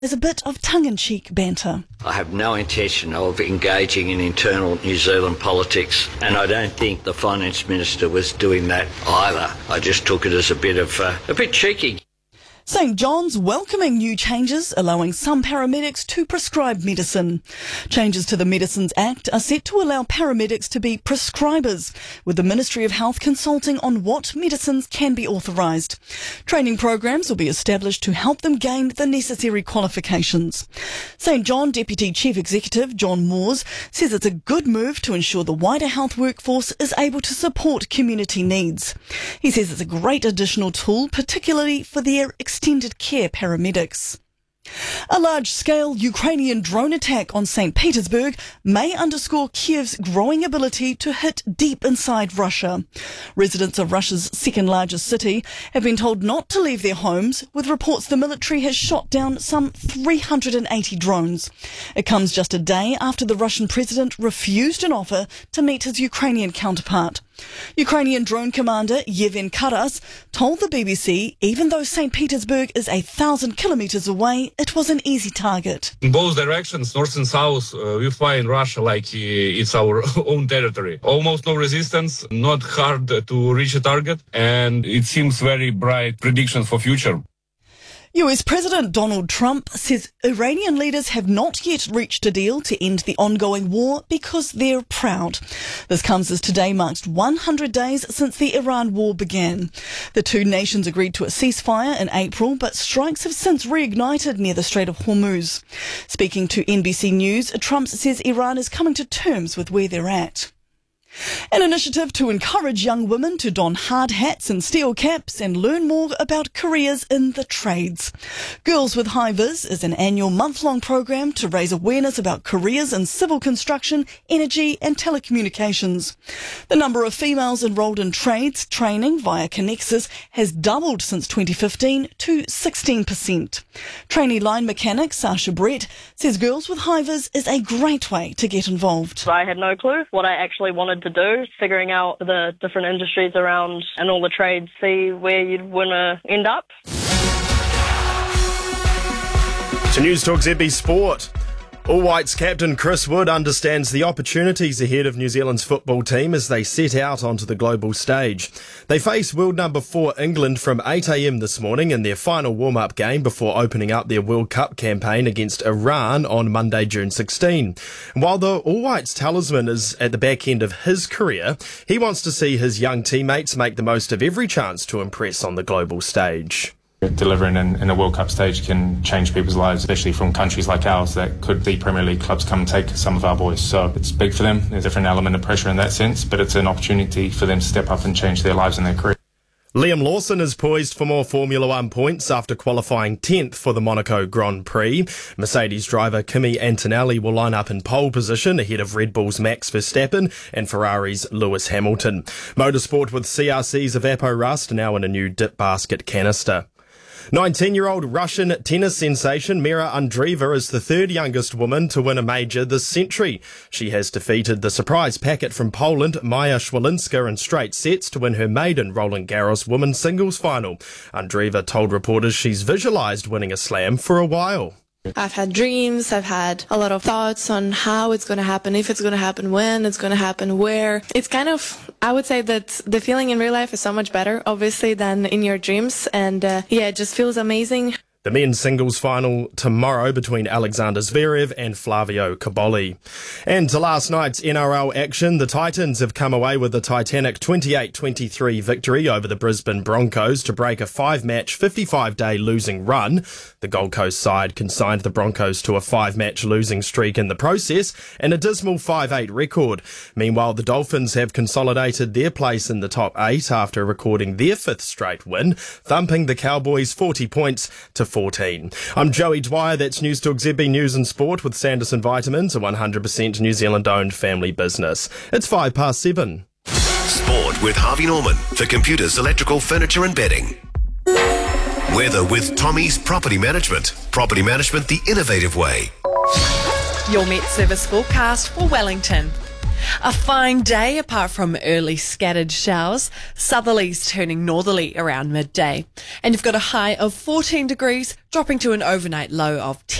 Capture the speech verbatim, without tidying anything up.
There's a bit of tongue-in-cheek banter. I have no intention of engaging in internal New Zealand politics, and I don't think the Finance Minister was doing that either. I just took it as a bit of uh, a bit cheeky. St John's welcoming new changes, allowing some paramedics to prescribe medicine. Changes to the Medicines Act are set to allow paramedics to be prescribers, with the Ministry of Health consulting on what medicines can be authorised. Training programs will be established to help them gain the necessary qualifications. St John Deputy Chief Executive John Moores says it's a good move to ensure the wider health workforce is able to support community needs. He says it's a great additional tool, particularly for their extended care paramedics. A large-scale Ukrainian drone attack on Saint Petersburg may underscore Kiev's growing ability to hit deep inside Russia. Residents of Russia's second-largest city have been told not to leave their homes, with reports the military has shot down some three hundred eighty drones. It comes just a day after the Russian president refused an offer to meet his Ukrainian counterpart. Ukrainian drone commander Yevhen Karas told the B B C even though Saint Petersburg is a thousand kilometres away, it was an easy target. In both directions, north and south, uh, we fly in Russia like uh, it's our own territory. Almost no resistance, not hard to reach a target, and it seems very bright predictions for future. U S President Donald Trump says Iranian leaders have not yet reached a deal to end the ongoing war because they're proud. This comes as today marks one hundred days since the Iran war began. The two nations agreed to a ceasefire in April, but strikes have since reignited near the Strait of Hormuz. Speaking to N B C News, Trump says Iran is coming to terms with where they're at. An initiative to encourage young women to don hard hats and steel caps and learn more about careers in the trades. Girls with High Vis is an annual month-long program to raise awareness about careers in civil construction, energy and telecommunications. The number of females enrolled in trades training via Connexus has doubled since twenty fifteen to sixteen percent. Trainee line mechanic Sasha Brett says Girls with High Vis is a great way to get involved. I had no clue what I actually wanted to do, figuring out the different industries around and all the trades, see where you'd want to end up. To News Talk Z B Sport. All Whites captain Chris Wood understands the opportunities ahead of New Zealand's football team as they set out onto the global stage. They face world number four England from eight a m this morning in their final warm-up game before opening up their World Cup campaign against Iran on Monday, June sixteenth. And while the All Whites talisman is at the back end of his career, he wants to see his young teammates make the most of every chance to impress on the global stage. Delivering in, in a World Cup stage can change people's lives, especially from countries like ours that could be Premier League clubs come and take some of our boys. So it's big for them. There's a different element of pressure in that sense, but it's an opportunity for them to step up and change their lives and their career. Liam Lawson is poised for more Formula One points after qualifying tenth for the Monaco Grand Prix. Mercedes driver Kimi Antonelli will line up in pole position ahead of Red Bull's Max Verstappen and Ferrari's Lewis Hamilton. Motorsport with C R C's Avapo Rust now in a new dip basket canister. nineteen-year-old Russian tennis sensation Mira Andreeva is the third youngest woman to win a major this century. She has defeated the surprise packet from Poland, Maja Swialinska, in straight sets to win her maiden Roland Garros women's singles final. Andreeva told reporters she's visualised winning a slam for a while. I've had dreams, I've had a lot of thoughts on how it's going to happen, if it's going to happen, when it's going to happen, where. It's kind of, I would say that the feeling in real life is so much better, obviously, than in your dreams. And uh, yeah, it just feels amazing. The men's singles final tomorrow between Alexander Zverev and Flavio Cobolli. And to last night's N R L action, the Titans have come away with a titanic twenty-eight twenty-three victory over the Brisbane Broncos to break a five-match, fifty-five day losing run. The Gold Coast side consigned the Broncos to a five-match losing streak in the process and a dismal five eight record. Meanwhile, the Dolphins have consolidated their place in the top eight after recording their fifth straight win, thumping the Cowboys forty points to fourteen. I'm Joey Dwyer, that's News Talk Z B News and Sport with Sanderson Vitamins, a one hundred percent New Zealand-owned family business. It's five past seven. Sport with Harvey Norman for computers, electrical, furniture and bedding. Weather with Tommy's Property Management. Property management the innovative way. Your Met Service forecast for Wellington. A fine day apart from early scattered showers. Southerlies turning northerly around midday. And you've got a high of fourteen degrees, dropping to an overnight low of ten.